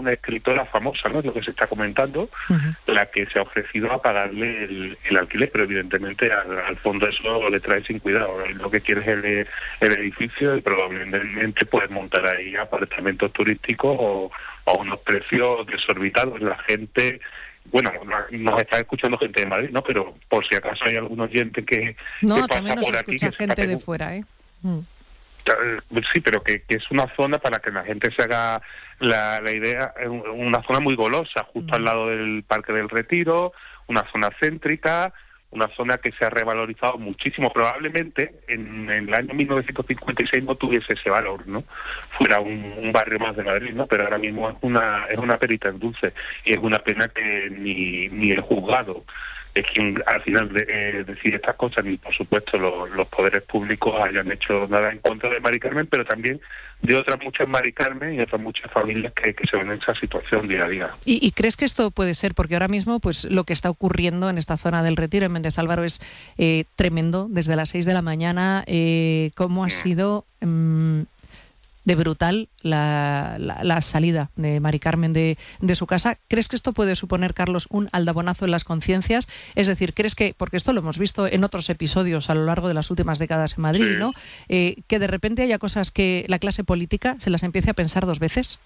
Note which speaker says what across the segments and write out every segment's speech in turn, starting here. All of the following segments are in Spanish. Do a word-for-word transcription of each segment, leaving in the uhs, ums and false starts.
Speaker 1: una escritora famosa, ¿no? Es lo que se está comentando, uh-huh. la que se ha ofrecido a pagarle el, el alquiler, pero evidentemente al, al fondo eso le trae sin cuidado. Lo que quiere es el, el edificio y probablemente puedes montar ahí apartamentos turísticos o, o unos precios desorbitados. La gente... Bueno, nos está escuchando gente de Madrid, ¿no? Pero por si acaso hay algún oyente que,
Speaker 2: no,
Speaker 1: que pasa
Speaker 2: también nos
Speaker 1: por
Speaker 2: escucha
Speaker 1: aquí...
Speaker 2: gente
Speaker 1: que
Speaker 2: de fuera, ¿eh? Mm.
Speaker 1: Sí, pero que, que es una zona para que la gente se haga la, la idea, una zona muy golosa, justo mm. al lado del Parque del Retiro, una zona céntrica, una zona que se ha revalorizado muchísimo. Probablemente en, en el año mil novecientos cincuenta y seis no tuviese ese valor, ¿no? Fuera un, un barrio más de Madrid, ¿no? Pero ahora mismo es una es una perita en dulce y es una pena que ni ni el juzgado es quien al final de, eh, decide estas cosas, ni por supuesto los, los poderes públicos hayan hecho nada en contra de Mari Carmen, pero también de otras muchas Mari Carmen y otras muchas familias que, que se ven en esa situación día a día.
Speaker 2: ¿Y, ¿Y crees que esto puede ser? Porque ahora mismo pues lo que está ocurriendo en esta zona del Retiro, en Méndez Álvaro, es eh, tremendo. Desde las seis de la mañana, eh, cómo ha sido... Mm, de brutal la, la, la salida de Mari Carmen de, de su casa. ¿Crees que esto puede suponer, Carlos, un aldabonazo en las conciencias? Es decir, ¿crees que, porque esto lo hemos visto en otros episodios a lo largo de las últimas décadas en Madrid, sí. ¿no? Eh, que de repente haya cosas que la clase política se las empiece a pensar dos veces?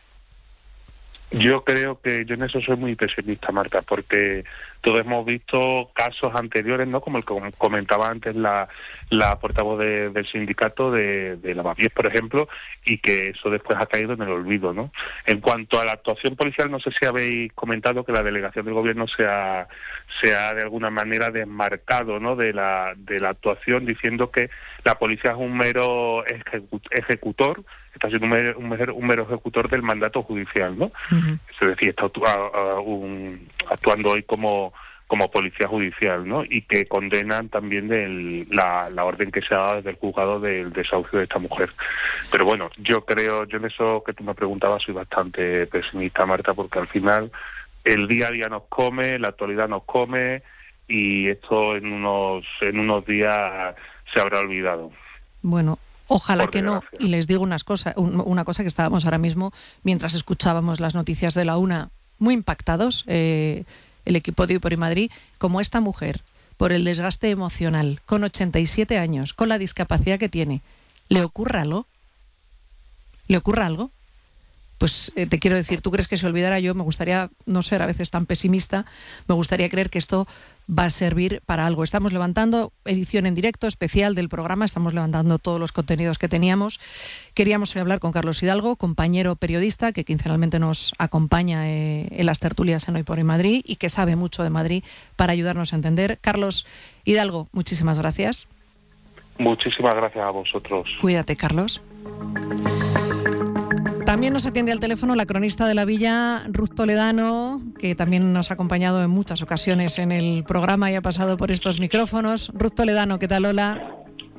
Speaker 1: Yo creo que yo en eso soy muy pesimista, Marta, porque todos hemos visto casos anteriores, ¿no? Como el que comentaba antes la, la portavoz de, del sindicato de, de Lavapiés, por ejemplo, y que eso después ha caído en el olvido, ¿no? En cuanto a la actuación policial, no sé si habéis comentado que la delegación del gobierno se ha, se ha de alguna manera desmarcado, ¿no? de la de la actuación, diciendo que la policía es un mero ejecu- ejecutor, está siendo un mero, un, mero, un mero ejecutor del mandato judicial, ¿no? Uh-huh. Es decir, está actu- un, actuando hoy como como policía judicial, ¿no? Y que condenan también del, la, la orden que se ha dado desde el juzgado del desahucio de esta mujer. Pero bueno, yo creo, yo en eso que tú me preguntabas soy bastante pesimista, Marta, porque al final el día a día nos come, la actualidad nos come y esto en unos en unos días se habrá olvidado.
Speaker 2: Bueno, ojalá que no. Y les digo unas cosas, una cosa que estábamos ahora mismo, mientras escuchábamos las noticias de la una, muy impactados, eh, el equipo de Por y Madrid, como esta mujer, por el desgaste emocional, con ochenta y siete años, con la discapacidad que tiene, ¿le ocurre algo? ¿Le ocurre algo? Pues eh, te quiero decir, ¿tú crees que se olvidará? Yo me gustaría no ser a veces tan pesimista, me gustaría creer que esto va a servir para algo. Estamos levantando edición en directo especial del programa, estamos levantando todos los contenidos que teníamos. Queríamos hoy hablar con Carlos Hidalgo, compañero periodista que quincenalmente nos acompaña eh, en las tertulias en Hoy por Hoy Madrid y que sabe mucho de Madrid para ayudarnos a entender. Carlos Hidalgo, muchísimas gracias.
Speaker 1: Muchísimas gracias a vosotros.
Speaker 2: Cuídate, Carlos. También nos atiende al teléfono la cronista de la Villa, Ruth Toledano, que también nos ha acompañado en muchas ocasiones en el programa y ha pasado por estos micrófonos. Ruth Toledano, ¿qué tal? Hola.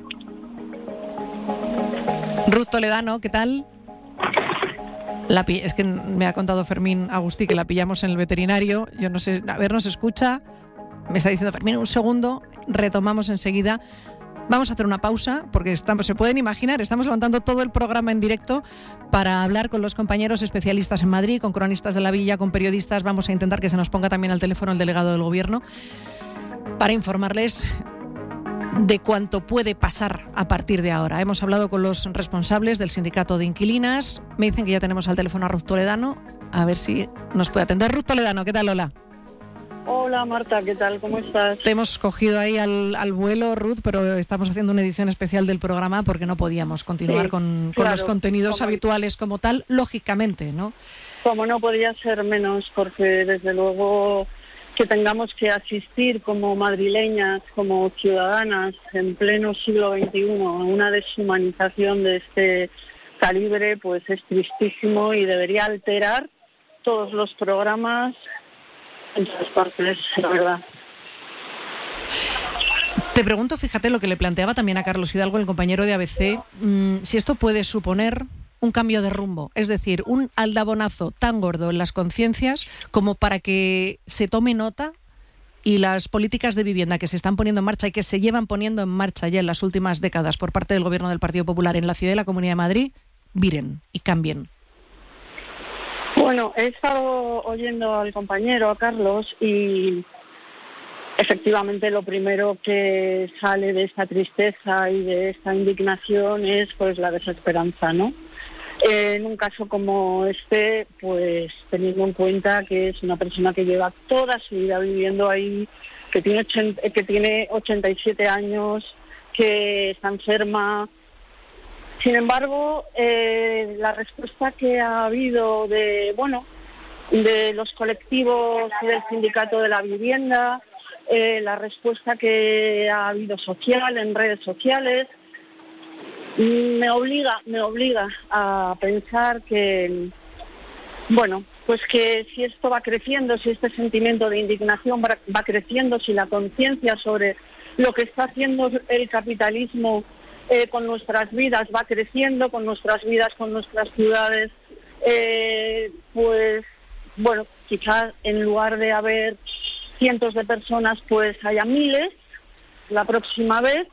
Speaker 2: Ruth Toledano, ¿qué tal? La pi- es que me ha contado Fermín Agustí que la pillamos en el veterinario. Yo no sé, a ver, ¿nos escucha? Me está diciendo Fermín, un segundo, retomamos enseguida. Vamos a hacer una pausa porque estamos, se pueden imaginar, estamos levantando todo el programa en directo para hablar con los compañeros especialistas en Madrid, con cronistas de la Villa, con periodistas. Vamos a intentar que se nos ponga también al teléfono el delegado del Gobierno para informarles de cuánto puede pasar a partir de ahora. Hemos hablado con los responsables del sindicato de inquilinas. Me dicen que ya tenemos al teléfono a Ruth Toledano. A ver si nos puede atender. Ruth Toledano, ¿qué tal? Hola.
Speaker 3: Hola Marta, ¿qué tal? ¿Cómo estás?
Speaker 2: Te hemos cogido ahí al, al vuelo, Ruth, pero estamos haciendo una edición especial del programa porque no podíamos continuar sí, con, con claro, los contenidos como habituales como tal, lógicamente, ¿no?
Speaker 3: Como no podía ser menos, porque desde luego que tengamos que asistir como madrileñas, como ciudadanas, en pleno siglo veintiuno, a una deshumanización de este calibre, pues es tristísimo y debería alterar todos los programas en todas partes, la verdad.
Speaker 2: Te pregunto, fíjate lo que le planteaba también a Carlos Hidalgo, el compañero de A B C, mmm, si esto puede suponer un cambio de rumbo, es decir, un aldabonazo tan gordo en las conciencias como para que se tome nota y las políticas de vivienda que se están poniendo en marcha y que se llevan poniendo en marcha ya en las últimas décadas por parte del Gobierno del Partido Popular en la ciudad y la Comunidad de Madrid, viren y cambien.
Speaker 3: Bueno, he estado oyendo al compañero, a Carlos, y efectivamente lo primero que sale de esta tristeza y de esta indignación es pues la desesperanza, ¿no? Eh, en un caso como este, pues teniendo en cuenta que es una persona que lleva toda su vida viviendo ahí, que tiene ochenta, que tiene ochenta y siete años, que está enferma. Sin embargo, eh, la respuesta que ha habido de, bueno, de los colectivos del Sindicato de la Vivienda, eh, la respuesta que ha habido social en redes sociales, me obliga, me obliga a pensar que, bueno, pues que si esto va creciendo, si este sentimiento de indignación va, va creciendo, si la conciencia sobre lo que está haciendo el capitalismo Eh, con nuestras vidas va creciendo, con nuestras vidas, con nuestras ciudades, eh, pues bueno, quizás en lugar de haber cientos de personas, pues haya miles la próxima vez.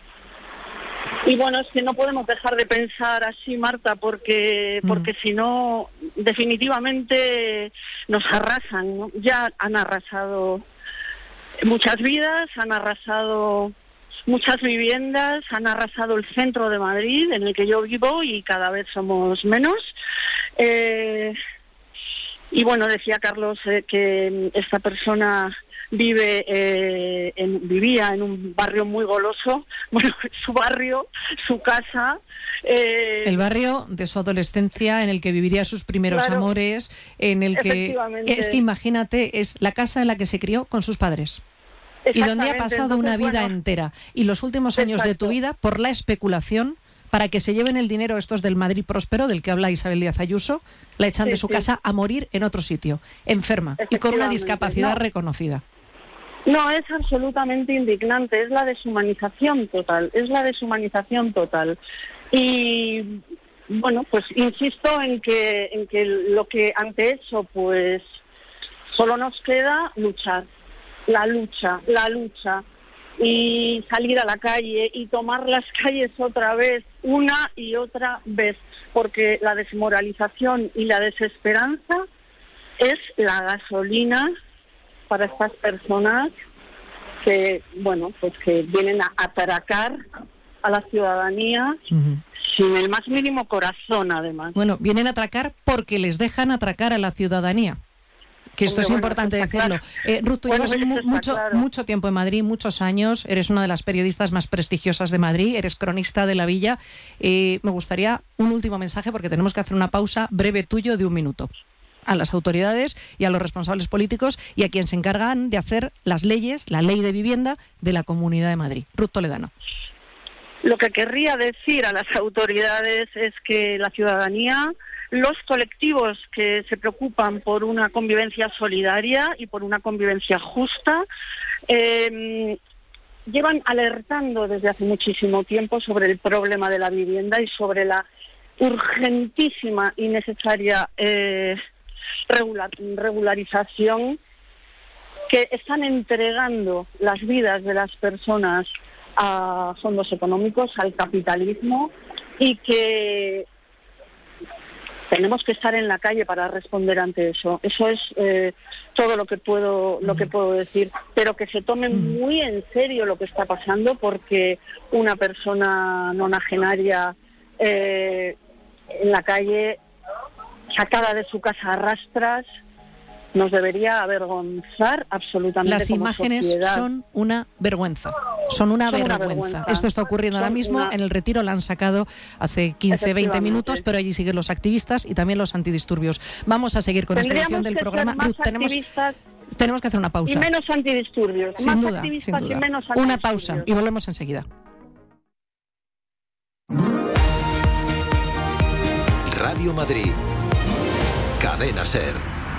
Speaker 3: Y bueno, es que no podemos dejar de pensar así, Marta, porque mm. porque si no, definitivamente nos arrasan, ¿no? Ya han arrasado muchas vidas, han arrasado muchas viviendas, han arrasado el centro de Madrid, en el que yo vivo, y cada vez somos menos. Eh, y bueno, decía Carlos eh, que esta persona vive eh, en, vivía en un barrio muy goloso. Bueno, su barrio, su casa. Eh,
Speaker 2: el barrio de su adolescencia, en el que viviría sus primeros claro, amores, en el que... Es que imagínate, es la casa en la que se crió con sus padres. Y donde ha pasado Entonces, una vida bueno, entera. Y los últimos años exacto. de tu vida por la especulación, para que se lleven el dinero estos del Madrid próspero, del que habla Isabel Díaz Ayuso, la echan sí, de su sí. casa a morir en otro sitio, enferma y con una discapacidad no. reconocida.
Speaker 3: No, es absolutamente indignante, es la deshumanización total, es la deshumanización total. Y bueno, pues insisto en que, en que lo que ante eso, pues solo nos queda luchar. La lucha, la lucha, y salir a la calle y tomar las calles otra vez, una y otra vez, porque la desmoralización y la desesperanza es la gasolina para estas personas que, bueno, pues que vienen a atracar a la ciudadanía uh-huh. sin el más mínimo corazón, además.
Speaker 2: Bueno, vienen a atracar porque les dejan atracar a la ciudadanía. Que esto Hombre, es bueno, importante decirlo. Claro. Eh, Ruth, tú bueno, llevas mu- mucho, claro. mucho tiempo en Madrid, muchos años, eres una de las periodistas más prestigiosas de Madrid, eres cronista de La Villa. Eh, me gustaría un último mensaje, porque tenemos que hacer una pausa breve tuyo de un minuto, a las autoridades y a los responsables políticos y a quienes se encargan de hacer las leyes, la ley de vivienda de la Comunidad de Madrid. Ruth Toledano.
Speaker 3: Lo que querría decir a las autoridades es que la ciudadanía, los colectivos que se preocupan por una convivencia solidaria y por una convivencia justa, eh, llevan alertando desde hace muchísimo tiempo sobre el problema de la vivienda y sobre la urgentísima y necesaria eh, regular, regularización que están entregando las vidas de las personas a fondos económicos, al capitalismo, y que tenemos que estar en la calle para responder ante eso. Eso es eh, todo lo que puedo lo que puedo decir, pero que se tome muy en serio lo que está pasando, porque una persona nonagenaria eh, en la calle, sacada de su casa a rastras, nos debería avergonzar absolutamente.
Speaker 2: Las
Speaker 3: como
Speaker 2: imágenes
Speaker 3: sociedad.
Speaker 2: son una vergüenza, son una, son vergüenza. una vergüenza. Esto está ocurriendo son ahora mismo, una... en el Retiro la han sacado hace quince, veinte minutos, pero allí siguen los activistas y también los antidisturbios. Vamos a seguir con esta edición del programa. Ruth, tenemos, tenemos que hacer una pausa.
Speaker 3: Y menos antidisturbios.
Speaker 2: Sin
Speaker 3: más
Speaker 2: duda,
Speaker 3: activistas
Speaker 2: sin duda.
Speaker 3: Y menos antidisturbios.
Speaker 2: Una pausa y volvemos enseguida.
Speaker 4: Radio Madrid, Cadena SER.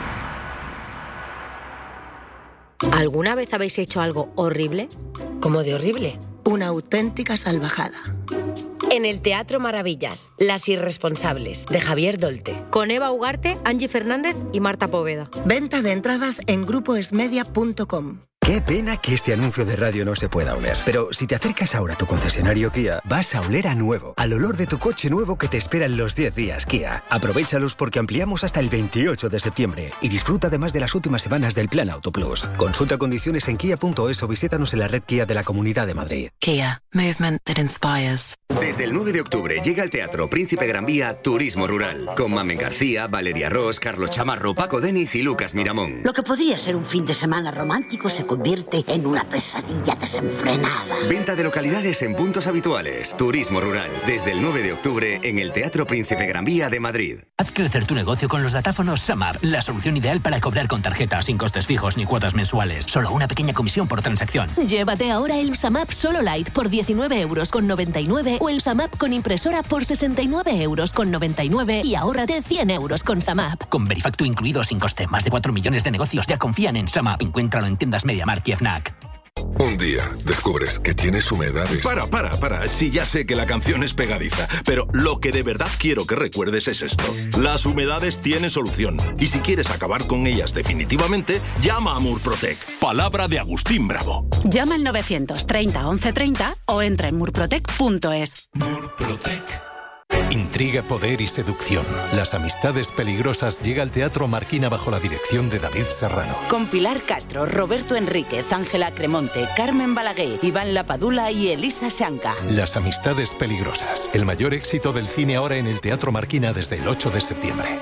Speaker 5: ¿Alguna vez habéis hecho algo horrible?
Speaker 6: ¿Cómo de horrible? Una auténtica salvajada.
Speaker 5: En el Teatro Maravillas, Las Irresponsables, de Javier Dolte, con Eva Ugarte, Angie Fernández y Marta Poveda.
Speaker 6: Venta de entradas en grupo esmedia punto com.
Speaker 7: Qué pena que este anuncio de radio no se pueda oler. Pero si te acercas ahora a tu concesionario Kia, vas a oler a nuevo, al olor de tu coche nuevo que te espera en los diez días Kia. Aprovéchalos porque ampliamos hasta el veintiocho de septiembre y disfruta además de las últimas semanas del Plan Auto Plus. Consulta condiciones en kia punto es o visítanos en la red Kia de la Comunidad de Madrid.
Speaker 8: Kia, movement that inspires.
Speaker 9: Desde el nueve de octubre llega al Teatro Príncipe Gran Vía Turismo Rural, con Mamen García, Valeria Ross, Carlos Chamarro, Paco Denis y Lucas Miramón.
Speaker 10: Lo que podría ser un fin de semana romántico se convierte en una pesadilla desenfrenada.
Speaker 9: Venta de localidades en puntos habituales. Turismo Rural, desde el nueve de octubre en el Teatro Príncipe Gran Vía de Madrid.
Speaker 11: Haz crecer tu negocio con los datáfonos SumUp, la solución ideal para cobrar con tarjeta, sin costes fijos ni cuotas mensuales. Solo una pequeña comisión por transacción.
Speaker 12: Llévate ahora el SumUp Solo Lite por diecinueve euros con noventa y nueve o el SumUp con impresora por sesenta y nueve euros con noventa y nueve y ahórrate cien euros con SumUp.
Speaker 11: Con Verifactu incluido sin coste, más de cuatro millones de negocios ya confían en SumUp. Encuéntralo en tiendas MediaMarkt y FNAC.
Speaker 13: Un día descubres que tienes humedades.
Speaker 14: Para, para, para. Sí, ya sé que la canción es pegadiza, pero lo que de verdad quiero que recuerdes es esto. Las humedades tienen solución. Y si quieres acabar con ellas definitivamente, llama a Murprotec. Palabra de Agustín Bravo.
Speaker 15: Llama al novecientos treinta once treinta o entra en murprotec punto es.
Speaker 16: Murprotec. Intriga, poder y seducción. Las amistades peligrosas llega al Teatro Marquina bajo la dirección de David Serrano.
Speaker 17: Con Pilar Castro, Roberto Enríquez, Ángela Cremonte, Carmen Balaguer, Iván Lapadula y Elisa Shanka.
Speaker 16: Las amistades peligrosas. El mayor éxito del cine ahora en el Teatro Marquina desde el ocho de septiembre.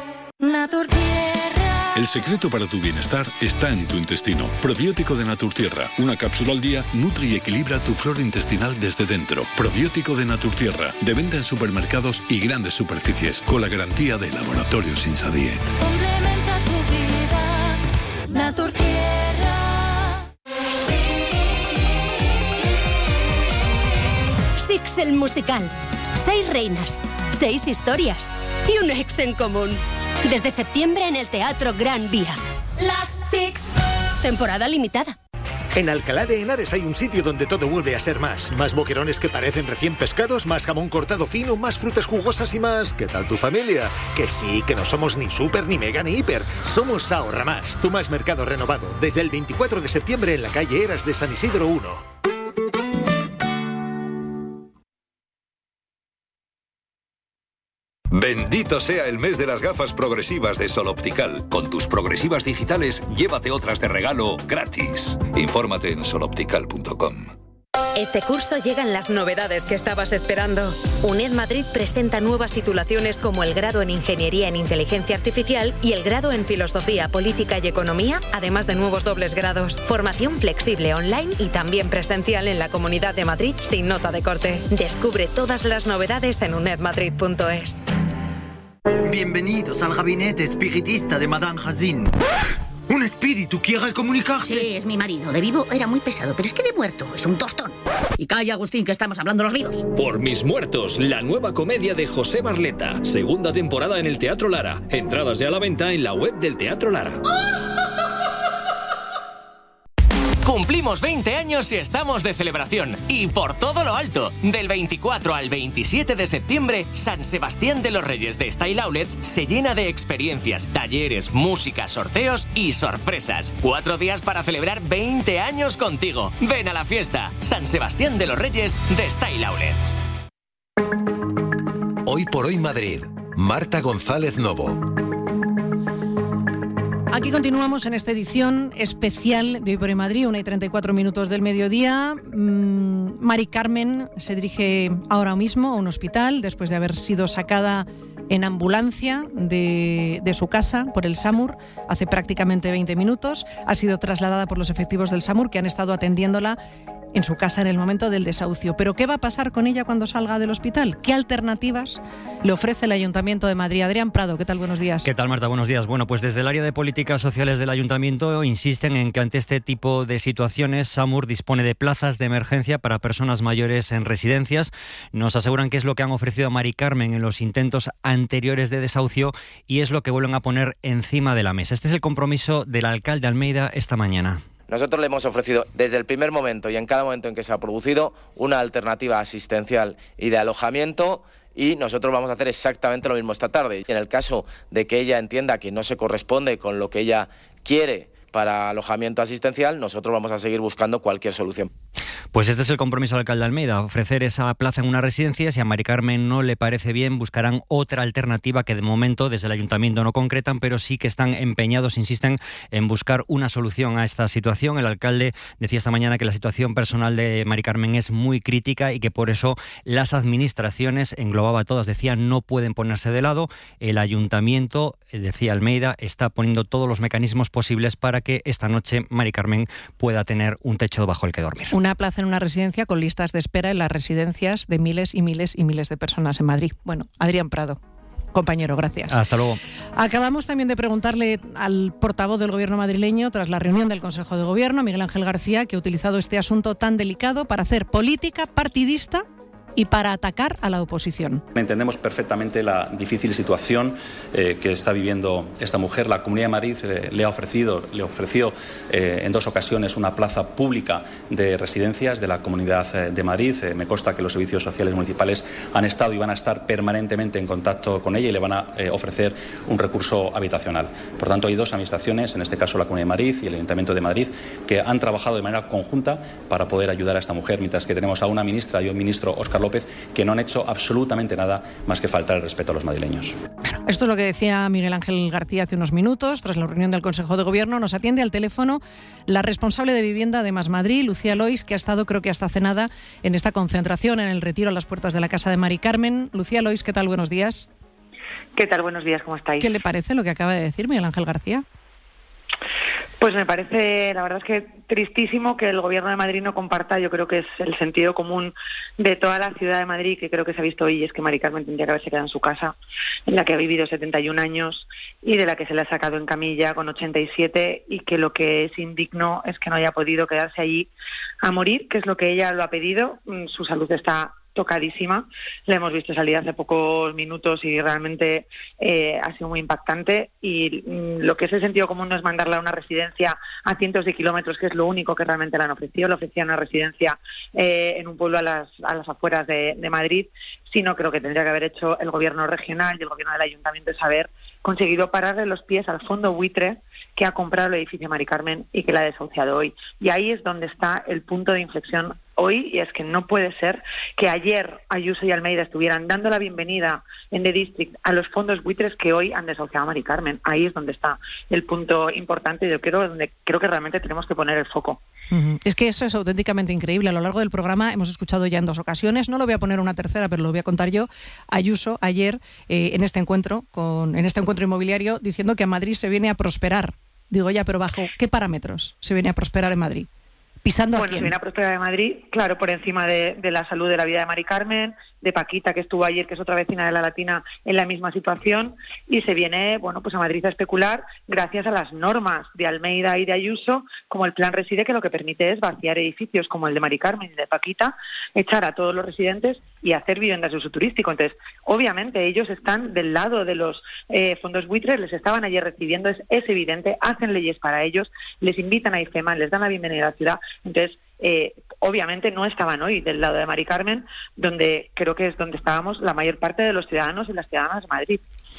Speaker 18: El secreto para tu bienestar está en tu intestino. Probiótico de Naturtierra. Una cápsula al día nutre y equilibra tu flora intestinal desde dentro. Probiótico de Naturtierra. De venta en supermercados y grandes superficies. Con la garantía de Laboratorios Insadiet.
Speaker 19: Complementa tu vida. Naturtierra.
Speaker 20: Six el musical. Seis reinas. Seis historias. Y un ex en común. Desde septiembre en el Teatro Gran Vía.
Speaker 19: Las Six.
Speaker 20: Temporada limitada.
Speaker 21: En Alcalá de Henares hay un sitio donde todo vuelve a ser más. Más boquerones que parecen recién pescados, más jamón cortado fino, más frutas jugosas y más... ¿Qué tal tu familia? Que sí, que no somos ni súper, ni mega, ni hiper. Somos Ahorra Más, tu más mercado renovado. Desde el veinticuatro de septiembre en la calle Eras de San Isidro uno.
Speaker 22: Bendito sea el mes de las gafas progresivas de Sol Optical. Con tus progresivas digitales, llévate otras de regalo gratis. Infórmate en sol optical punto com.
Speaker 5: Este curso llegan las novedades que estabas esperando. UNED Madrid presenta nuevas titulaciones como el grado en Ingeniería en Inteligencia Artificial y el grado en Filosofía, Política y Economía, además de nuevos dobles grados. Formación flexible online y también presencial en la Comunidad de Madrid sin nota de corte. Descubre todas las novedades en uned madrid punto es.
Speaker 23: Bienvenidos al gabinete espiritista de Madame Hazin. ¿Un espíritu quiere comunicarse?
Speaker 24: Sí, es mi marido. De vivo era muy pesado, pero es que de muerto es un tostón. Y calla, Agustín, que estamos hablando los vivos.
Speaker 25: Por mis muertos, la nueva comedia de José Barleta. Segunda temporada en el Teatro Lara. Entradas ya a la venta en la web del Teatro Lara.
Speaker 26: Cumplimos veinte años y estamos de celebración. Y por todo lo alto, del veinticuatro al veintisiete de septiembre, San Sebastián de los Reyes de Style Outlets se llena de experiencias, talleres, música, sorteos y sorpresas. Cuatro días para celebrar veinte años contigo. Ven a la fiesta. San Sebastián de los Reyes de Style Outlets.
Speaker 4: Hoy por hoy Madrid. Marta González Novo.
Speaker 2: Aquí continuamos en esta edición especial de Hoy por Hoy Madrid, una y treinta y cuatro minutos del mediodía. Mm, Mari Carmen se dirige ahora mismo a un hospital después de haber sido sacada en ambulancia de, de su casa por el SAMUR hace prácticamente veinte minutos. Ha sido trasladada por los efectivos del SAMUR que han estado atendiéndola en su casa en el momento del desahucio. ¿Pero qué va a pasar con ella cuando salga del hospital? ¿Qué alternativas le ofrece el Ayuntamiento de Madrid? Adrián Prado, ¿qué tal? Buenos días.
Speaker 27: ¿Qué tal, Marta? Buenos días. Bueno, pues desde el área de políticas sociales del Ayuntamiento insisten en que ante este tipo de situaciones SAMUR dispone de plazas de emergencia para personas mayores en residencias. Nos aseguran que es lo que han ofrecido a Mari Carmen en los intentos anteriores de desahucio y es lo que vuelven a poner encima de la mesa. Este es el compromiso del alcalde Almeida esta mañana.
Speaker 28: Nosotros le hemos ofrecido desde el primer momento y en cada momento en que se ha producido una alternativa asistencial y de alojamiento y nosotros vamos a hacer exactamente lo mismo esta tarde. Y en el caso de que ella entienda que no se corresponde con lo que ella quiere para alojamiento asistencial, nosotros vamos a seguir buscando cualquier solución.
Speaker 27: Pues este es el compromiso del alcalde de Almeida, ofrecer esa plaza en una residencia. Si a Mari Carmen no le parece bien, buscarán otra alternativa que de momento desde el ayuntamiento no concretan, pero sí que están empeñados, insisten en buscar una solución a esta situación. El alcalde decía esta mañana que la situación personal de Mari Carmen es muy crítica y que por eso las administraciones, englobaba a todas, decía, no pueden ponerse de lado. El ayuntamiento, decía Almeida, está poniendo todos los mecanismos posibles para que esta noche Mari Carmen pueda tener un techo bajo el que dormir.
Speaker 2: Una plaza en una residencia con listas de espera en las residencias de miles y miles y miles de personas en Madrid. Bueno, Adrián Prado. Compañero, gracias.
Speaker 27: Hasta luego.
Speaker 2: Acabamos también de preguntarle al portavoz del Gobierno madrileño, tras la reunión del Consejo de Gobierno, Miguel Ángel García, que ha utilizado este asunto tan delicado para hacer política partidista y para atacar a la oposición.
Speaker 1: Entendemos perfectamente la difícil situación eh, que está viviendo esta mujer. La Comunidad de Madrid eh, le ha ofrecido, le ofreció eh, en dos ocasiones una plaza pública de residencias de la Comunidad eh, de Madrid. Eh, me consta que los servicios sociales municipales han estado y van a estar permanentemente en contacto con ella y le van a eh, ofrecer un recurso habitacional. Por tanto, hay dos administraciones, en este caso la Comunidad de Madrid y el Ayuntamiento de Madrid, que han trabajado de manera conjunta para poder ayudar a esta mujer, mientras que tenemos a una ministra y un ministro, Óscar López, que no han hecho absolutamente nada más que faltar el respeto a los madrileños.
Speaker 2: Bueno, esto es lo que decía Miguel Ángel García hace unos minutos, tras la reunión del Consejo de Gobierno. Nos atiende al teléfono la responsable de vivienda de Más Madrid, Lucía Lois, que ha estado, creo que hasta cenada, en esta concentración, en el retiro a las puertas de la casa de Mari Carmen. Lucía Lois, ¿qué tal? Buenos días.
Speaker 3: ¿Qué tal? Buenos días, ¿cómo estáis?
Speaker 2: ¿Qué le parece lo que acaba de decir Miguel Ángel García?
Speaker 3: Pues me parece, la verdad es que tristísimo que el Gobierno de Madrid no comparta, yo creo que es el sentido común de toda la ciudad de Madrid, que creo que se ha visto hoy, es que Mari Carmen tendría que haberse quedado en su casa, en la que ha vivido setenta y un años y de la que se le ha sacado en camilla con ochenta y siete, y que lo que es indigno es que no haya podido quedarse allí a morir, que es lo que ella lo ha pedido. Su salud está tocadísima, la hemos visto salir hace pocos minutos y realmente eh, ha sido muy impactante, y mm, lo que es el sentido común no es mandarla a una residencia a cientos de kilómetros, que es lo único que realmente le han ofrecido. Le ofrecían una residencia eh, en un pueblo a las, a las afueras de, de Madrid, sino que lo que tendría que haber hecho el gobierno regional y el gobierno del ayuntamiento es haber conseguido pararle los pies al fondo buitre que ha comprado el edificio Mari Carmen y que la ha desahuciado hoy. Y ahí es donde está el punto de inflexión hoy, y es que no puede ser que ayer Ayuso y Almeida estuvieran dando la bienvenida en The District a los fondos buitres que hoy han desahuciado a Mari Carmen. Ahí es donde está el punto importante y yo creo donde creo que realmente tenemos que poner el foco.
Speaker 2: Uh-huh. Es que eso es auténticamente increíble. A lo largo del programa hemos escuchado ya en dos ocasiones, no lo voy a poner una tercera, pero lo voy a contar yo, Ayuso ayer eh, en este encuentro con en este encuentro inmobiliario diciendo que a Madrid se viene a prosperar. Digo, ya, pero ¿bajo qué parámetros se viene a prosperar en Madrid? ¿Pisando
Speaker 3: bueno,
Speaker 2: a quién?
Speaker 3: Se viene a prosperar en Madrid, claro, por encima de, de la salud de la vida de Mari Carmen, de Paquita, que estuvo ayer, que es otra vecina de la Latina, en la misma situación, y se viene, bueno, pues a Madrid a especular gracias a las normas de Almeida y de Ayuso, como el Plan Reside, que lo que permite es vaciar edificios como el de Mari Carmen y de Paquita, echar a todos los residentes y hacer viviendas de uso turístico. Entonces, obviamente, ellos están del lado de los eh, fondos buitres, les estaban ayer recibiendo, es, es evidente, hacen leyes para ellos, les invitan a IFEMA, les dan la bienvenida a la ciudad. Entonces, eh, obviamente no estaban hoy del lado de Mari Carmen, donde creo que es donde estábamos la mayor parte de los ciudadanos y las ciudadanas de Madrid.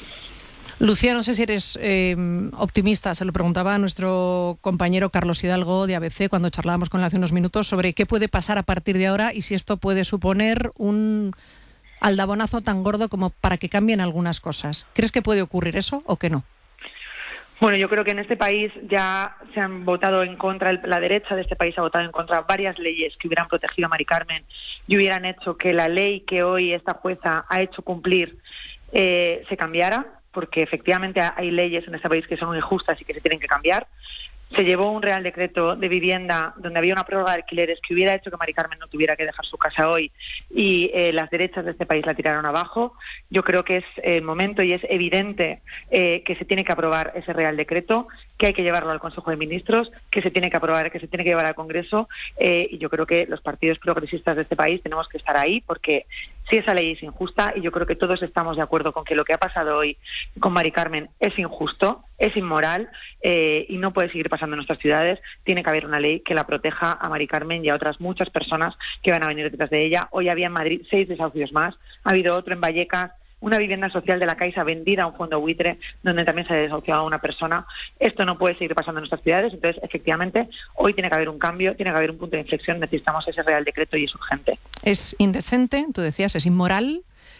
Speaker 2: Lucía, no sé si eres eh, optimista, se lo preguntaba a nuestro compañero Carlos Hidalgo de A B C cuando charlábamos con él hace unos minutos sobre qué puede pasar a partir de ahora y si esto puede suponer un aldabonazo tan gordo como para que cambien algunas cosas. ¿Crees que puede ocurrir eso o que no?
Speaker 3: Bueno, yo creo que en este país ya se han votado en contra, la derecha de este país ha votado en contra varias leyes que hubieran protegido a Mari Carmen y hubieran hecho que la ley que hoy esta jueza ha hecho cumplir eh, se cambiara, porque efectivamente hay leyes en este país que son injustas y que se tienen que cambiar. Se llevó un Real Decreto de vivienda donde había una prórroga de alquileres que hubiera hecho que Mari Carmen no tuviera que dejar su casa hoy y eh, las derechas de este país la tiraron abajo. Yo creo que es el momento y es evidente eh, que se tiene que aprobar ese Real Decreto, que hay que llevarlo al Consejo de Ministros, que se tiene que aprobar, que se tiene que llevar al Congreso eh, y yo creo que los partidos progresistas de este país tenemos que estar ahí porque si esa ley es injusta, y yo creo que todos estamos de acuerdo con que lo que ha pasado hoy con Mari Carmen es injusto, es inmoral eh, y no puede seguir pasando en nuestras ciudades, tiene que haber una ley que la proteja a Mari Carmen y a otras muchas personas que van a venir detrás de ella. Hoy había en Madrid seis desahucios más, ha habido otro en Vallecas, una vivienda social de la Caixa vendida a un fondo buitre, donde también se ha desahuciado a una persona. Esto no puede seguir pasando en nuestras ciudades, entonces, efectivamente, hoy tiene que haber un cambio, tiene que haber un punto de inflexión, necesitamos ese Real Decreto y es urgente.
Speaker 2: Es indecente, tú decías, es inmoral,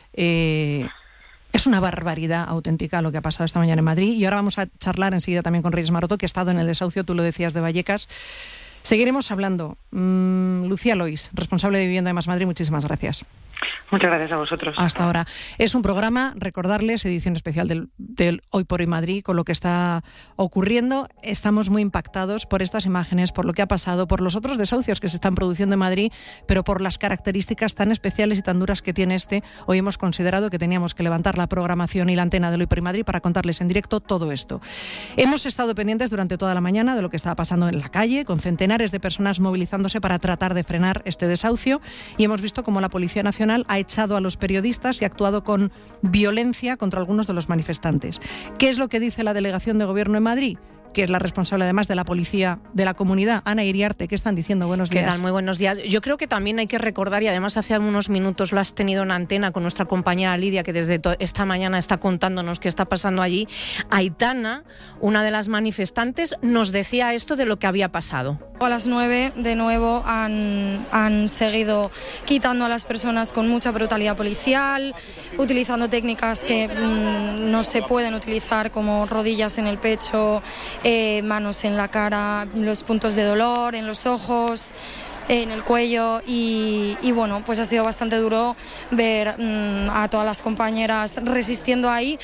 Speaker 2: eh... es una barbaridad auténtica lo que ha pasado esta mañana en Madrid. Y ahora vamos a charlar enseguida también con Reyes Maroto, que ha estado en el desahucio, tú lo decías, de Vallecas. Seguiremos hablando. Mm, Lucía Lois, responsable de Vivienda de Más Madrid, muchísimas gracias.
Speaker 3: Muchas gracias a vosotros.
Speaker 2: Hasta ahora. Es un programa, recordarles, edición especial del, del Hoy por Hoy Madrid, con lo que está ocurriendo. Estamos muy impactados por estas imágenes, por lo que ha pasado, por los otros desahucios que se están produciendo en Madrid, pero por las características tan especiales y tan duras que tiene este. Hoy hemos considerado que teníamos que levantar la programación y la antena del Hoy por Hoy Madrid para contarles en directo todo esto. Hemos estado pendientes durante toda la mañana de lo que estaba pasando en la calle, con centenares de personas movilizándose para tratar de frenar este desahucio, y hemos visto cómo la Policía Nacional ha echado a los periodistas y ha actuado con violencia contra algunos de los manifestantes. ¿Qué es lo que dice la Delegación de Gobierno en Madrid? Que es la responsable además de la policía de la comunidad, Ana Iriarte. ¿Qué están diciendo? Buenos días.
Speaker 6: ¿Qué tal? Muy buenos días. Yo creo que también hay que recordar, y además hace unos minutos lo has tenido en antena con nuestra compañera Lidia, que desde esta mañana está contándonos qué está pasando allí. Aitana, una de las manifestantes, nos decía esto de lo que había pasado.
Speaker 7: A las nueve, de nuevo, han, han seguido quitando a las personas con mucha brutalidad policial, utilizando técnicas que mmm, no se pueden utilizar, como rodillas en el pecho, Eh, manos en la cara, los puntos de dolor, en los ojos, en el cuello, y, y bueno, pues ha sido bastante duro ver mmm, a todas las compañeras resistiendo ahí.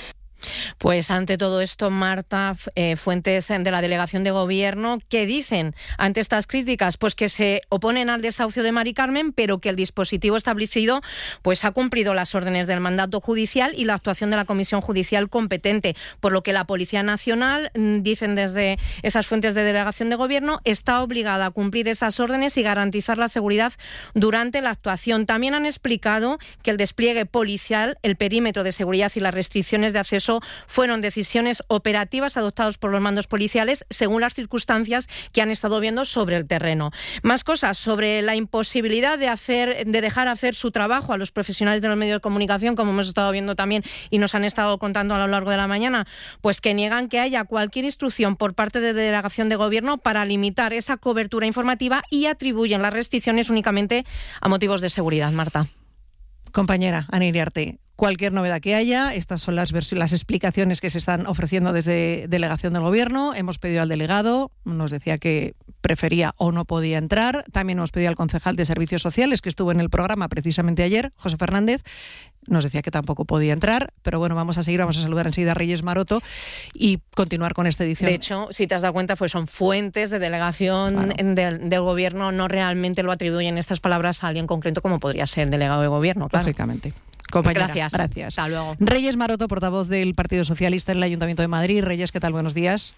Speaker 6: Pues ante todo esto, Marta, eh, fuentes de la Delegación de Gobierno, ¿qué dicen ante estas críticas? Pues que se oponen al desahucio de Mari Carmen, pero que el dispositivo establecido pues ha cumplido las órdenes del mandato judicial y la actuación de la Comisión Judicial competente, por lo que la Policía Nacional, dicen desde esas fuentes de Delegación de Gobierno, está obligada a cumplir esas órdenes y garantizar la seguridad durante la actuación. También han explicado que el despliegue policial, el perímetro de seguridad y las restricciones de acceso fueron decisiones operativas adoptadas por los mandos policiales según las circunstancias que han estado viendo sobre el terreno. Más cosas sobre la imposibilidad de hacer, de dejar hacer su trabajo a los profesionales de los medios de comunicación, como hemos estado viendo también y nos han estado contando a lo largo de la mañana, pues que niegan que haya cualquier instrucción por parte de Delegación de Gobierno para limitar esa cobertura informativa y atribuyen las restricciones únicamente a motivos de seguridad. Marta.
Speaker 2: Compañera Ana Iriarte, cualquier novedad que haya, estas son las, las explicaciones que se están ofreciendo desde Delegación del Gobierno. Hemos pedido al delegado, nos decía que prefería o no podía entrar. También hemos pedido al concejal de Servicios Sociales, que estuvo en el programa precisamente ayer, José Fernández. Nos decía que tampoco podía entrar, pero bueno, vamos a seguir, vamos a saludar enseguida a Reyes Maroto y continuar con esta edición.
Speaker 6: De hecho, si te has dado cuenta, pues son fuentes de delegación claro. del, del gobierno, no realmente lo atribuyen estas palabras a alguien concreto como podría ser el delegado de gobierno, claro.
Speaker 2: Lógicamente. Compañera,
Speaker 6: gracias.
Speaker 2: Gracias.
Speaker 6: Hasta luego.
Speaker 2: Reyes Maroto, portavoz del Partido Socialista en el Ayuntamiento de Madrid. Reyes, ¿qué tal? Buenos días.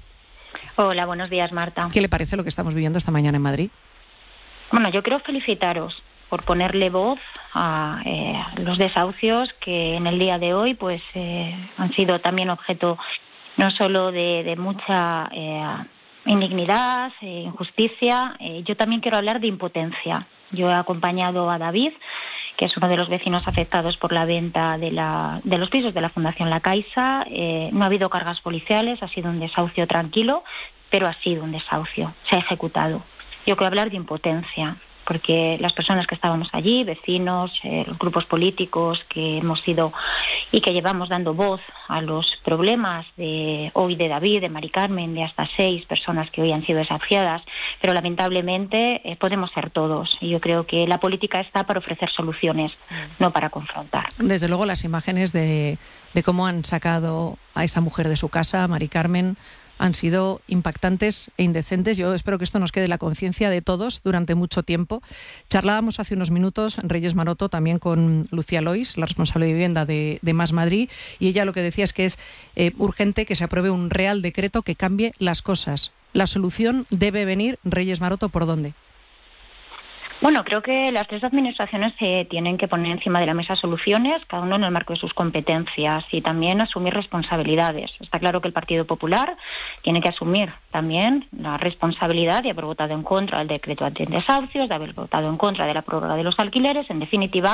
Speaker 8: Hola, buenos días, Marta.
Speaker 2: ¿Qué le parece lo que estamos viviendo esta mañana en Madrid?
Speaker 8: Bueno, yo quiero felicitaros por ponerle voz a eh, los desahucios que en el día de hoy pues eh, han sido también objeto no solo de, de mucha eh, indignidad, eh, injusticia. Eh, yo también quiero hablar de impotencia. Yo he acompañado a David, que es uno de los vecinos afectados por la venta de, la, de los pisos de la Fundación La Caixa. Eh, no ha habido cargas policiales, ha sido un desahucio tranquilo, pero ha sido un desahucio, se ha ejecutado. Yo quiero hablar de impotencia, porque las personas que estábamos allí, vecinos, eh, los grupos políticos que hemos sido y que llevamos dando voz a los problemas de hoy de David, de Mari Carmen, de hasta seis personas que hoy han sido desahuciadas, pero lamentablemente eh, podemos ser todos. Y yo creo que la política está para ofrecer soluciones, no para confrontar.
Speaker 2: Desde luego las imágenes de, de cómo han sacado a esta mujer de su casa, Mari Carmen, han sido impactantes e indecentes. Yo espero que esto nos quede en la conciencia de todos durante mucho tiempo. Charlábamos hace unos minutos, Reyes Maroto, también con Lucía Lois, la responsable de vivienda de, de Más Madrid, y ella lo que decía es que es eh, urgente que se apruebe un real decreto que cambie las cosas. La solución debe venir, Reyes Maroto, ¿por dónde?
Speaker 8: Bueno, creo que las tres administraciones se tienen que poner encima de la mesa soluciones, cada uno en el marco de sus competencias, y también asumir responsabilidades. Está claro que el Partido Popular tiene que asumir también la responsabilidad de haber votado en contra del decreto antidesahucios, de haber votado en contra de la prórroga de los alquileres. En definitiva,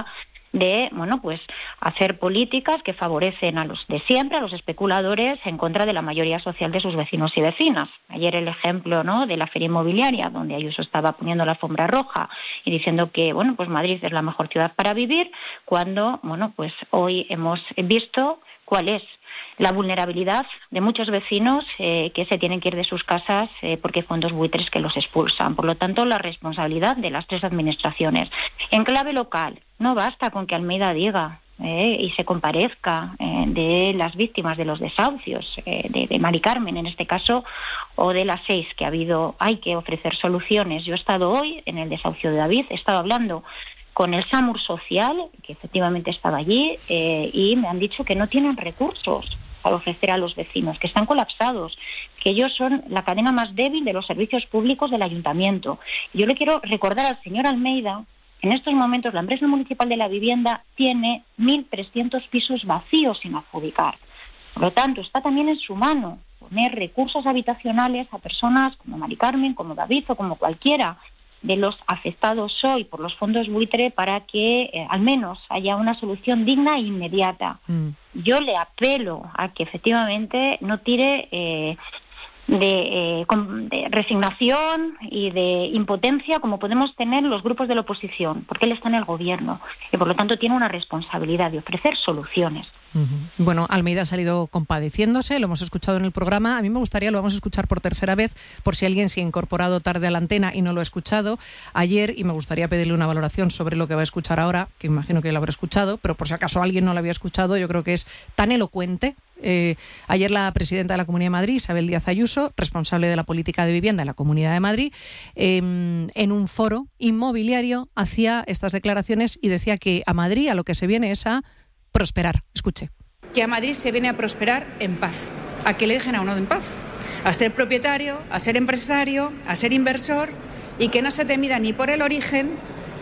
Speaker 8: de, bueno, pues hacer políticas que favorecen a los de siempre, a los especuladores, en contra de la mayoría social de sus vecinos y vecinas. Ayer el ejemplo, ¿no?, de la feria inmobiliaria, donde Ayuso estaba poniendo la alfombra roja y diciendo que, bueno, pues Madrid es la mejor ciudad para vivir, cuando, bueno, pues hoy hemos visto cuál es la vulnerabilidad de muchos vecinos eh, que se tienen que ir de sus casas eh, porque hay fondos buitres que los expulsan. Por lo tanto, la responsabilidad de las tres administraciones. En clave local, no basta con que Almeida diga eh, y se comparezca eh, de las víctimas de los desahucios, eh, de, de Mari Carmen en este caso, o de las seis que ha habido. Hay que ofrecer soluciones. Yo he estado hoy en el desahucio de David, he estado hablando con el SAMUR Social, que efectivamente estaba allí, eh, y me han dicho que no tienen recursos para ofrecer a los vecinos, que están colapsados, que ellos son la cadena más débil de los servicios públicos del ayuntamiento. Yo le quiero recordar al señor Almeida, en estos momentos la empresa municipal de la vivienda tiene mil trescientos pisos vacíos sin adjudicar. Por lo tanto, está también en su mano poner recursos habitacionales a personas como Mari Carmen, como David o como cualquiera de los afectados hoy por los fondos buitre para que eh, al menos haya una solución digna e inmediata. Mm. Yo le apelo a que efectivamente no tire eh, de, eh, de resignación y de impotencia como podemos tener los grupos de la oposición, porque él está en el gobierno y por lo tanto tiene una responsabilidad de ofrecer soluciones.
Speaker 2: Uh-huh. Bueno, Almeida ha salido compadeciéndose, lo hemos escuchado en el programa. A mí me gustaría, lo vamos a escuchar por tercera vez, por si alguien se ha incorporado tarde a la antena y no lo ha escuchado ayer, y me gustaría pedirle una valoración sobre lo que va a escuchar ahora, que imagino que lo habrá escuchado, pero por si acaso alguien no lo había escuchado, yo creo que es tan elocuente. Eh, ayer la presidenta de la Comunidad de Madrid, Isabel Díaz Ayuso, responsable de la política de vivienda en la Comunidad de Madrid, eh, en un foro inmobiliario hacía estas declaraciones y decía que a Madrid a lo que se viene es a prosperar. Escuche.
Speaker 9: Que a Madrid se viene a prosperar en paz, a que le dejen a uno en paz, a ser propietario, a ser empresario, a ser inversor, y que no se te mida ni por el origen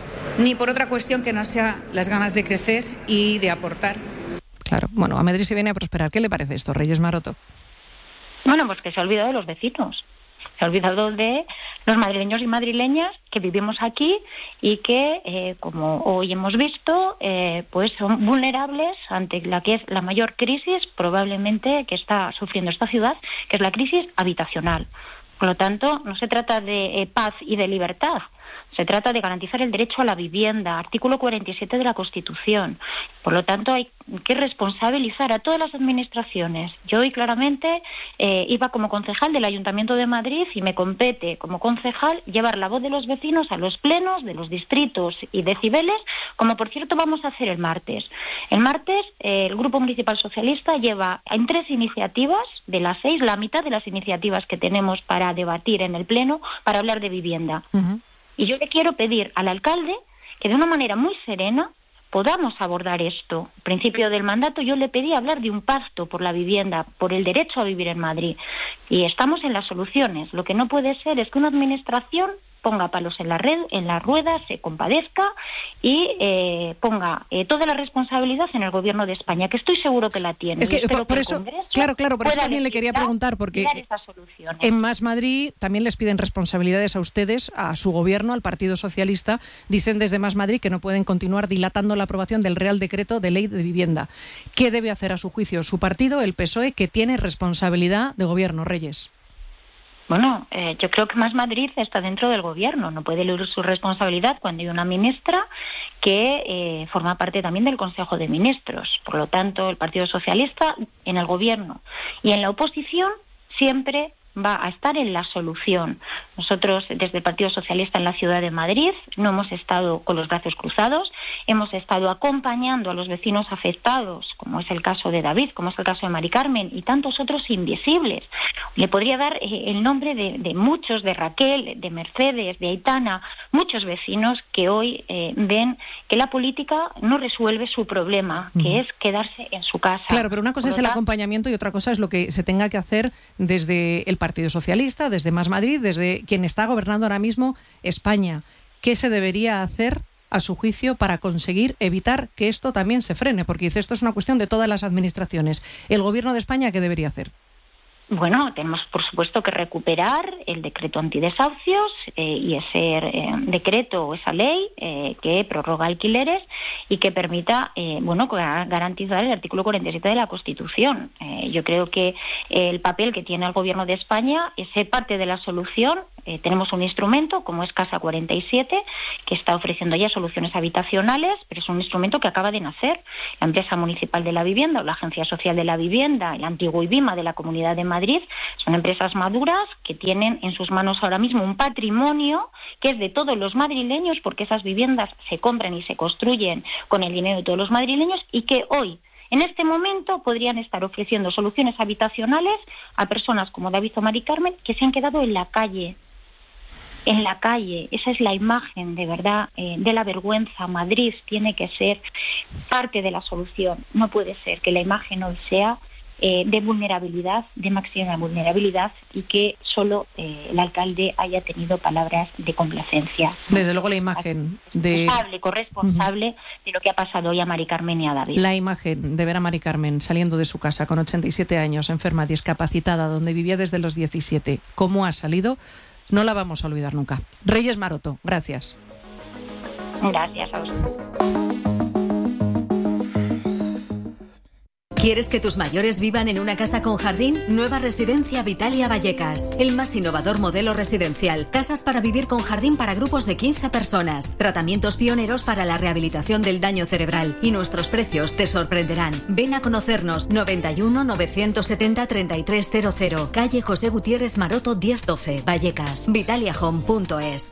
Speaker 9: ni por otra cuestión que no sea las ganas de crecer y de aportar.
Speaker 2: Claro, bueno, a Madrid se viene a prosperar. ¿Qué le parece esto, Reyes Maroto?
Speaker 8: Bueno, pues que se ha olvidado de los vecinos. Se ha olvidado de los madrileños y madrileñas que vivimos aquí y que, eh, como hoy hemos visto, eh, pues son vulnerables ante la que es la mayor crisis probablemente que está sufriendo esta ciudad, que es la crisis habitacional. Por lo tanto, no se trata de eh, paz y de libertad. Se trata de garantizar el derecho a la vivienda, artículo cuarenta y siete de la Constitución. Por lo tanto, hay que responsabilizar a todas las administraciones. Yo hoy claramente eh, iba como concejal del Ayuntamiento de Madrid y me compete como concejal llevar la voz de los vecinos a los plenos de los distritos y decibeles, como por cierto vamos a hacer el martes. El martes eh, el Grupo Municipal Socialista lleva en tres iniciativas de las seis, la mitad de las iniciativas que tenemos para debatir en el pleno para hablar de vivienda. Uh-huh. Y yo le quiero pedir al alcalde que de una manera muy serena podamos abordar esto. Al principio del mandato yo le pedí hablar de un pacto por la vivienda, por el derecho a vivir en Madrid. Y estamos en las soluciones. Lo que no puede ser es que una administración ponga palos en la red, en la rueda, se compadezca y eh, ponga eh, toda la responsabilidad en el Gobierno de España, que estoy seguro que la tiene.
Speaker 2: Es que por, por eso, claro, claro, por eso también le quería preguntar, porque en Más Madrid también les piden responsabilidades a ustedes, a su gobierno, al Partido Socialista. Dicen desde Más Madrid que no pueden continuar dilatando la aprobación del Real Decreto de Ley de Vivienda. ¿Qué debe hacer a su juicio su partido, el P S O E, que tiene responsabilidad de gobierno, Reyes?
Speaker 8: Bueno, eh, yo creo que Más Madrid está dentro del gobierno, no puede eludir su responsabilidad cuando hay una ministra que eh, forma parte también del Consejo de Ministros. Por lo tanto, el Partido Socialista en el gobierno y en la oposición siempre va a estar en la solución. Nosotros, desde el Partido Socialista en la Ciudad de Madrid, no hemos estado con los brazos cruzados, hemos estado acompañando a los vecinos afectados, como es el caso de David, como es el caso de Mari Carmen y tantos otros invisibles. Le podría dar eh, el nombre de, de muchos, de Raquel, de Mercedes, de Aitana, muchos vecinos que hoy eh, ven que la política no resuelve su problema, que uh-huh. es quedarse en su casa.
Speaker 2: Claro, pero una cosa es el acompañamiento y otra cosa es lo que se tenga que hacer desde el Partido Socialista, desde Más Madrid, desde quien está gobernando ahora mismo España. ¿Qué se debería hacer, a su juicio, para conseguir evitar que esto también se frene? Porque dice, esto es una cuestión de todas las administraciones. ¿El Gobierno de España qué debería hacer?
Speaker 8: Bueno, tenemos por supuesto que recuperar el decreto antidesahucios eh, y ese eh, decreto o esa ley eh, que prorroga alquileres y que permita eh, bueno, garantizar el artículo cuarenta y siete de la Constitución. Eh, yo creo que el papel que tiene el Gobierno de España es ser parte de la solución. Eh, tenemos un instrumento como es Casa cuarenta y siete que está ofreciendo ya soluciones habitacionales, pero es un instrumento que acaba de nacer. La empresa municipal de la vivienda o la Agencia Social de la Vivienda, el antiguo IBIMA de la Comunidad de Madrid, Madrid, son empresas maduras que tienen en sus manos ahora mismo un patrimonio que es de todos los madrileños, porque esas viviendas se compran y se construyen con el dinero de todos los madrileños y que hoy, en este momento, podrían estar ofreciendo soluciones habitacionales a personas como David o Mari Carmen que se han quedado en la calle. En la calle, esa es la imagen de verdad eh, de la vergüenza. Madrid tiene que ser parte de la solución. No puede ser que la imagen hoy sea eh, de vulnerabilidad, de máxima vulnerabilidad, y que solo eh, el alcalde haya tenido palabras de complacencia.
Speaker 2: Desde luego la imagen de...
Speaker 8: Responsable, corresponsable uh-huh. de lo que ha pasado hoy a Mari Carmen y a David.
Speaker 2: La imagen de ver a Mari Carmen saliendo de su casa con ochenta y siete años, enferma, discapacitada, donde vivía desde los diecisiete, cómo ha salido, no la vamos a olvidar nunca. Reyes Maroto, gracias.
Speaker 8: Gracias a usted.
Speaker 10: ¿Quieres que tus mayores vivan en una casa con jardín? Nueva Residencia Vitalia Vallecas. El más innovador modelo residencial. Casas para vivir con jardín para grupos de quince personas. Tratamientos pioneros para la rehabilitación del daño cerebral. Y nuestros precios te sorprenderán. Ven a conocernos. noventa y uno, novecientos setenta, treinta y tres cero cero. Calle José Gutiérrez Maroto diez doce. Vallecas. Vitalia Home punto es.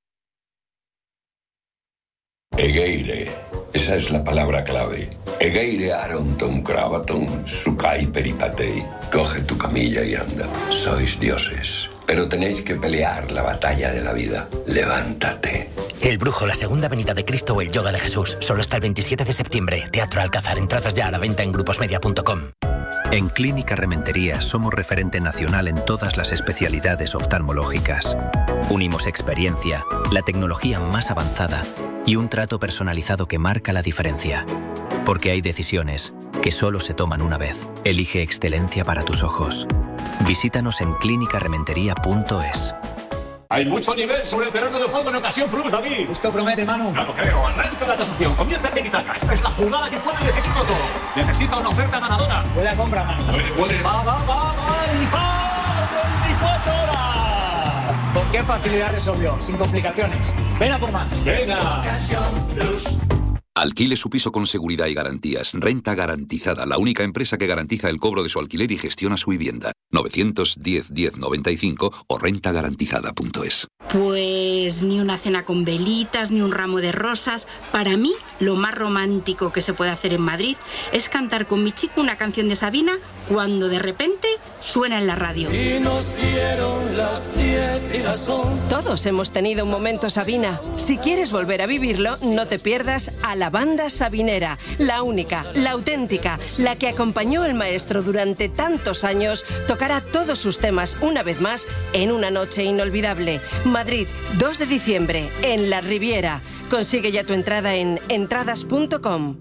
Speaker 11: Egeire, esa es la palabra clave. Egeire aronton cravaton sukai peripatei. Coge tu camilla y anda. Sois dioses, pero tenéis que pelear la batalla de la vida. Levántate.
Speaker 12: El Brujo, la segunda venida de Cristo o el Yoga de Jesús. Solo hasta el veintisiete de septiembre. Teatro Alcázar. Entradas ya a la venta en gruposmedia punto com.
Speaker 13: En Clínica Rementería somos referente nacional en todas las especialidades oftalmológicas. Unimos experiencia, la tecnología más avanzada y un trato personalizado que marca la diferencia. Porque hay decisiones que solo se toman una vez. Elige excelencia para tus ojos. Visítanos en clínica rementería punto es.
Speaker 14: Hay mucho nivel sobre el terreno de juego en Ocasión Plus, David.
Speaker 15: Esto promete, Manu.
Speaker 14: No lo creo. Arranca la tasación. Comienza el tiki-taka. Esta es la jugada que puede decidirlo todo. Necesita una oferta ganadora.
Speaker 15: Huele a compra, Manu.
Speaker 14: Huele, huele. Va, va, va, va. Y va. veinticuatro horas.
Speaker 15: Con qué facilidad resolvió. Sin complicaciones. Ven a por más.
Speaker 14: Venga. Ocasión Plus.
Speaker 22: Alquile su piso con seguridad y garantías. Renta Garantizada, la única empresa que garantiza el cobro de su alquiler y gestiona su vivienda. novecientos diez, diez noventa y cinco o renta garantizada punto es.
Speaker 16: Pues ni una cena con velitas, ni un ramo de rosas. Para mí, lo más romántico que se puede hacer en Madrid es cantar con mi chico una canción de Sabina cuando de repente suena en la radio.
Speaker 19: Y nos dieron las diez y las once.
Speaker 17: Todos hemos tenido un momento Sabina. Si quieres volver a vivirlo, no te pierdas a la banda sabinera, la única, la auténtica, la que acompañó al maestro durante tantos años, tocará todos sus temas una vez más en una noche inolvidable. Madrid, dos de diciembre, en la Riviera. Consigue ya tu entrada en entradas punto com.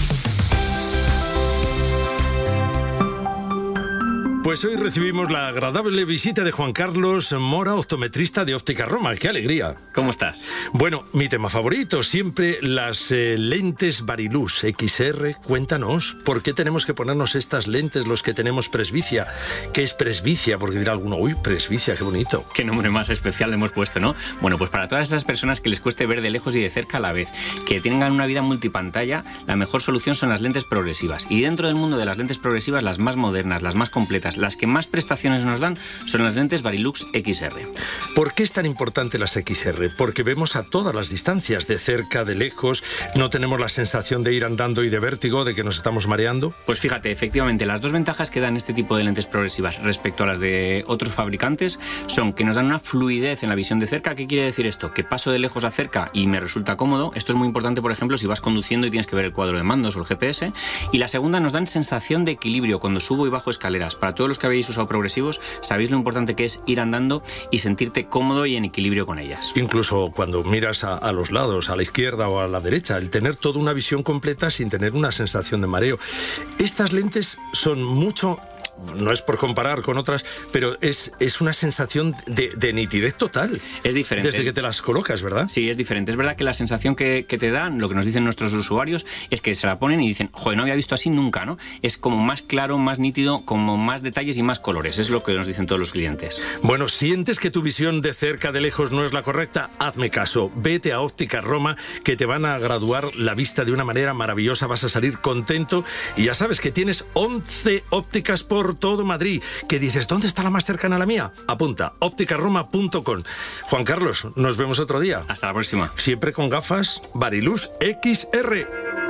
Speaker 29: Pues hoy recibimos la agradable visita de Juan Carlos Mora, optometrista de Óptica Roma. ¡Qué alegría!
Speaker 30: ¿Cómo estás?
Speaker 29: Bueno, mi tema favorito, siempre las eh, lentes Varilux X R. Cuéntanos, ¿por qué tenemos que ponernos estas lentes los que tenemos presbicia? ¿Qué es presbicia? Porque dirá alguno, uy, presbicia, qué bonito.
Speaker 30: Qué nombre más especial le hemos puesto, ¿no? Bueno, pues para todas esas personas que les cueste ver de lejos y de cerca a la vez, que tengan una vida multipantalla, la mejor solución son las lentes progresivas. Y dentro del mundo de las lentes progresivas, las más modernas, las más completas, las que más prestaciones nos dan son las lentes Varilux X R.
Speaker 29: ¿Por qué es tan importante las X R? Porque vemos a todas las distancias, de cerca, de lejos, no tenemos la sensación de ir andando y de vértigo, de que nos estamos mareando.
Speaker 30: Pues fíjate, efectivamente, las dos ventajas que dan este tipo de lentes progresivas respecto a las de otros fabricantes son que nos dan una fluidez en la visión de cerca. ¿Qué quiere decir esto? Que paso de lejos a cerca y me resulta cómodo. Esto es muy importante, por ejemplo, si vas conduciendo y tienes que ver el cuadro de mandos o el G P S. Y la segunda, nos dan sensación de equilibrio cuando subo y bajo escaleras. Para todos los que habéis usado progresivos, sabéis lo importante que es ir andando y sentirte cómodo y en equilibrio con ellas.
Speaker 29: Incluso cuando miras a, a los lados, a la izquierda o a la derecha, el tener toda una visión completa sin tener una sensación de mareo. Estas lentes son mucho no es por comparar con otras, pero es, es una sensación de, de nitidez total.
Speaker 30: Es diferente.
Speaker 29: Desde que te las colocas, ¿verdad?
Speaker 30: Sí, es diferente. Es verdad que la sensación que, que te dan, lo que nos dicen nuestros usuarios, es que se la ponen y dicen, joder, no había visto así nunca, ¿no? Es como más claro, más nítido, como más detalles y más colores. Es lo que nos dicen todos los clientes.
Speaker 29: Bueno, ¿sientes que tu visión de cerca, de lejos, no es la correcta? Hazme caso. Vete a Óptica Roma, que te van a graduar la vista de una manera maravillosa. Vas a salir contento y ya sabes que tienes once ópticas por todo Madrid. Que dices, ¿dónde está la más cercana a la mía? Apunta, óptica roma punto com. Juan Carlos, nos vemos otro día.
Speaker 30: Hasta la próxima.
Speaker 29: Siempre con gafas Varilux X R.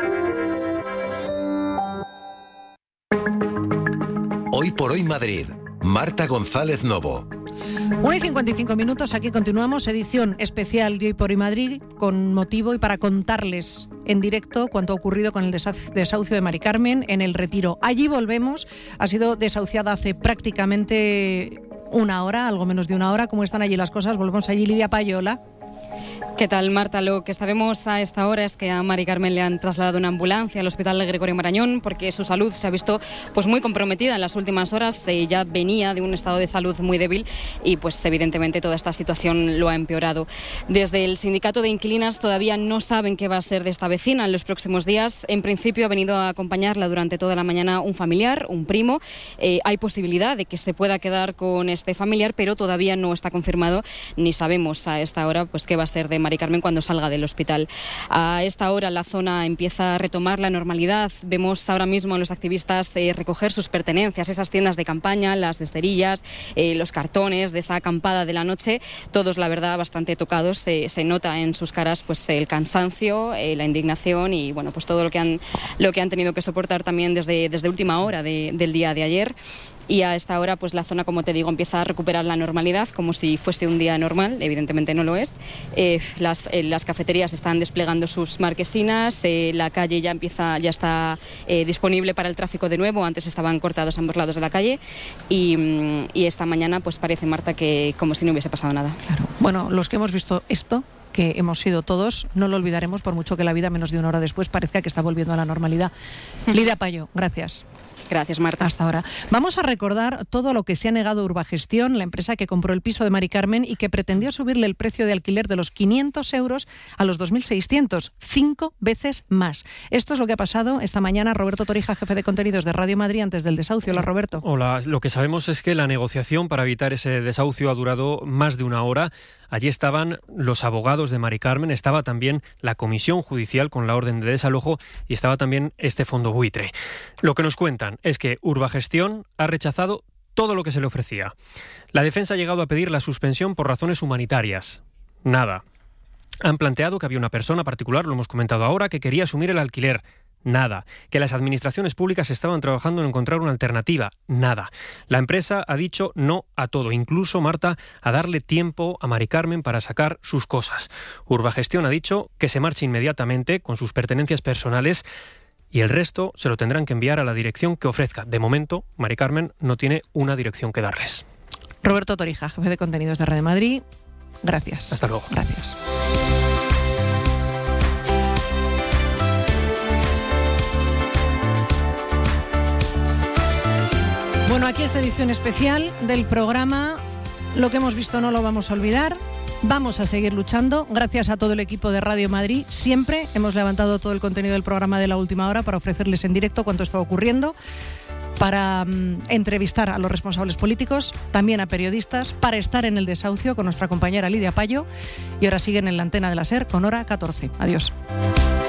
Speaker 4: Hoy por hoy Madrid. Marta González Novo.
Speaker 2: una y cincuenta y cinco minutos, aquí continuamos, edición especial de Hoy por Hoy Madrid, con motivo y para contarles en directo cuanto ha ocurrido con el desahucio de Mari Carmen en El Retiro. Allí volvemos, ha sido desahuciada hace prácticamente una hora, algo menos de una hora. ¿Cómo están allí las cosas? Volvemos allí, Lidia Payola.
Speaker 5: ¿Qué tal, Marta? Lo que sabemos a esta hora es que a Mari Carmen le han trasladado una ambulancia al Hospital de Gregorio Marañón porque su salud se ha visto pues muy comprometida en las últimas horas. Eh, ya venía de un estado de salud muy débil y pues evidentemente toda esta situación lo ha empeorado. Desde el sindicato de inquilinas todavía no saben qué va a ser de esta vecina en los próximos días. En principio ha venido a acompañarla durante toda la mañana un familiar, un primo. Eh, hay posibilidad de que se pueda quedar con este familiar, pero todavía no está confirmado ni sabemos a esta hora pues qué va a ser de Mari Carmen cuando salga del hospital. A esta hora la zona empieza a retomar la normalidad. Vemos ahora mismo a los activistas eh, recoger sus pertenencias, esas tiendas de campaña, las esterillas, eh, los cartones de esa acampada de la noche, todos la verdad bastante tocados. Eh, se nota en sus caras pues el cansancio, eh, la indignación y bueno pues todo lo que han lo que han tenido que soportar también desde, desde última hora de, del día de ayer. Y a esta hora pues la zona, como te digo, empieza a recuperar la normalidad como si fuese un día normal. Evidentemente no lo es. Eh, las, eh, las cafeterías están desplegando sus marquesinas, eh, la calle ya empieza ya está eh, disponible para el tráfico de nuevo. Antes estaban cortados ambos lados de la calle y, y esta mañana pues parece, Marta, que como si no hubiese pasado nada.
Speaker 2: Claro. Bueno, los que hemos visto esto, que hemos sido todos, no lo olvidaremos por mucho que la vida menos de una hora después parezca que está volviendo a la normalidad. Lidia Payo, gracias.
Speaker 5: Gracias, Marta.
Speaker 2: Hasta ahora. Vamos a recordar todo lo que se ha negado Urbagestión, la empresa que compró el piso de Mari Carmen y que pretendió subirle el precio de alquiler de los quinientos euros a los dos mil seiscientos, cinco veces más. Esto es lo que ha pasado esta mañana. Roberto Torija, jefe de contenidos de Radio Madrid, antes del desahucio. Hola, Roberto.
Speaker 18: Hola, lo que sabemos es que la negociación para evitar ese desahucio ha durado más de una hora. Allí estaban los abogados de Mari Carmen, estaba también la comisión judicial con la orden de desalojo y estaba también este fondo buitre. Lo que nos cuentan es que Urbagestión ha rechazado todo lo que se le ofrecía. La defensa ha llegado a pedir la suspensión por razones humanitarias. Nada. Han planteado que había una persona particular, lo hemos comentado ahora, que quería asumir el alquiler. Nada. Que las administraciones públicas estaban trabajando en encontrar una alternativa. Nada. La empresa ha dicho no a todo, incluso, Marta, a darle tiempo a Mari Carmen para sacar sus cosas. Urbagestión ha dicho que se marche inmediatamente con sus pertenencias personales y el resto se lo tendrán que enviar a la dirección que ofrezca. De momento, Mari Carmen no tiene una dirección que darles.
Speaker 2: Roberto Torija, jefe de contenidos de Radio Madrid. Gracias.
Speaker 18: Hasta luego.
Speaker 2: Gracias. Bueno, aquí esta edición especial del programa. Lo que hemos visto no lo vamos a olvidar. Vamos a seguir luchando. Gracias a todo el equipo de Radio Madrid. Siempre hemos levantado todo el contenido del programa de la última hora para ofrecerles en directo cuánto está ocurriendo, para um, entrevistar a los responsables políticos, también a periodistas, para estar en el desahucio con nuestra compañera Lidia Payo. Y ahora siguen en la antena de la SER con Hora catorce. Adiós.